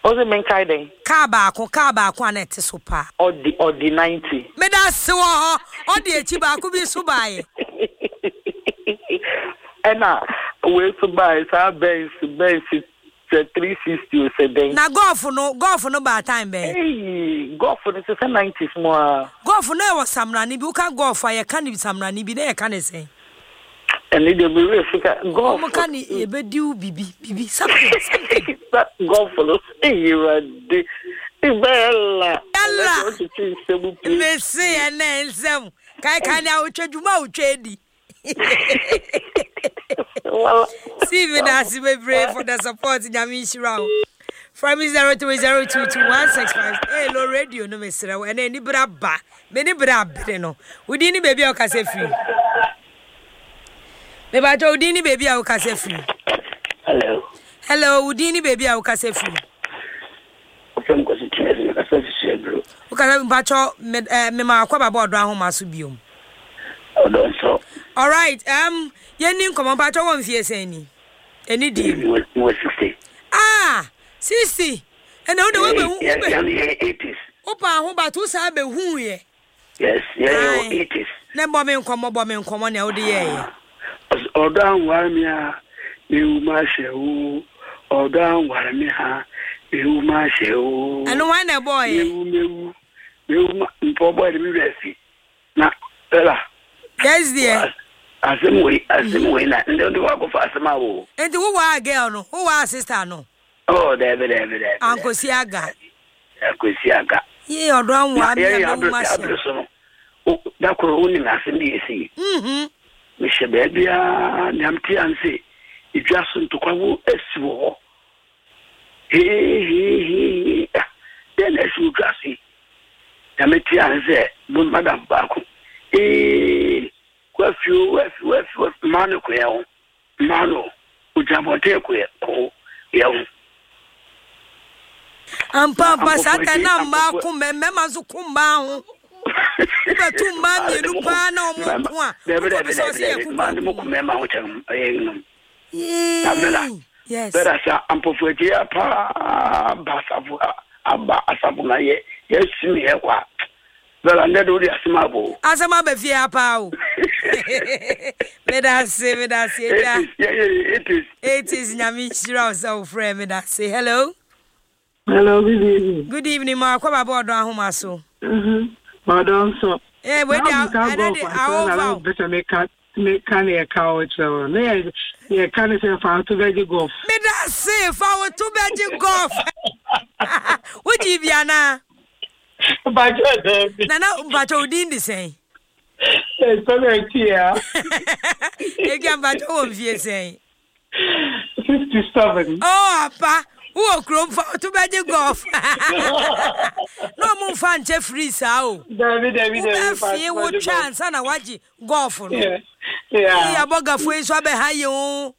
Oze men kaiden. Car baako anet so pa. Odi 90. Me da se wo odi echi baako bi so bae. Ena we so bae sa Benz 360 o se den. Na golf no ba time be. Hey, golf no se 90s mo a. Golf no e wo samrani bi uka golf aye kan bi samrani bi na e kan se. Eni de be we fika golf. Mo kan e be diu bibi something. That golf no e ready. Ibella. Me see ene nsem. Kai na utwadwuma utwedi. Well, see me that's be brave for the support in Yamishra. From 03022165. Hey, low radio no mesra. And any braba. Many brab no. We didn't baby or case free. Maybe I told Dini baby or case free. Hello, Udini baby or case free. Okay, Bacho Mema Kwaba board round home asubium. All right, Yenin come on, Bacho won't fear any deal. 60. Ah, 60. And all the way 80s. Opa, who about 2 sabe who ye? Yes, 80s. Never come on, the year. Or down Warmia, you marshal, or down Warmia, you marshal. And one a boy, you poor boy, the now, Bella. Yes, dear. As him way, and don't do go fast, my woe. And who are girl, who are sister, no? Oh, there, Uncle Siaga. Ye or drown one, that could only last in the sea. Mr. Baby, Namti and say, it just to come as war. He, then as you just see. Namti and say, Madame Baku. What Mano, Ujabote, young. And Papa Satana Makum, members who come down. But 2 months, you look no more. Yes, but as I'm Pofugia, Basavu, Abba, Asabuna, yes, me, well, I never do as my bow. As a mother, Via Pau. Let us say, it is Yamishra, so friend, let us say hello. Hello, good evening. Good evening, Mark. What about Homaso? Madam, so. Eh, when I better make canny a couch. So, yeah, can't say for to bed golf. Let us say, if I were to bed golf. Would you be Anna? But Odin the same. It's so very clear. You can but home, you say 57. Oh, Papa, who are chrome for to bed golf? No more fun, Jeffrey. So, David, what chance, and I watch golf. Yeah, Boga for so behind you.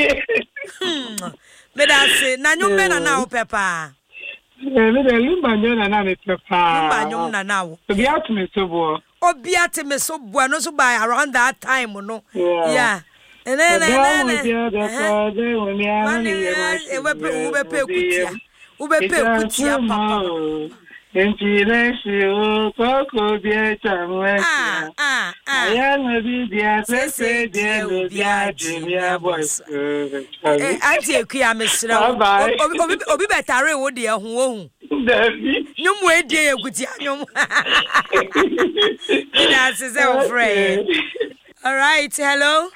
Let us say, Nanu Bena now, Papa. Lumbanyo na me papa. Lumbanyo na now. Obiate me so bo. Obiate me so bo no so by around that time no. Yeah. And all right, hello.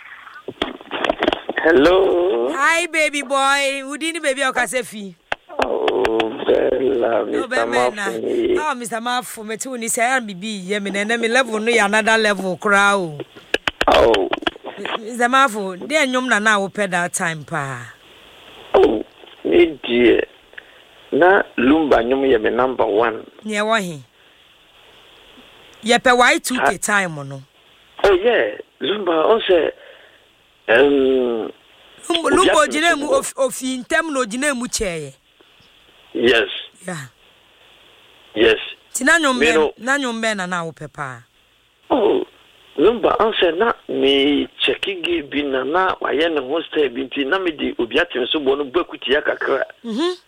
Hello. Hi, baby boy. Udini baby okasefi. Oh, Bella, Mr. Mafu, me too. Ni say am bibi. Ye me na me level no ya another level crowd. Oh. Mr. Mafu, dey nyom na wo pay that time pa. Oh, me dear. Na lumba nyom ye me number 1. Near wahi. Ye pay Y2K time no. Oh yeah, lumba also Lumbo jinemu of intem no jinemu cheye. Yes. Yeah. Yes. Tinanyom na na wo pepa. Oh, lumba answer na me checking bi na waye ne hostel bi nti na me di obiatem so bo no bakuti ya kakra.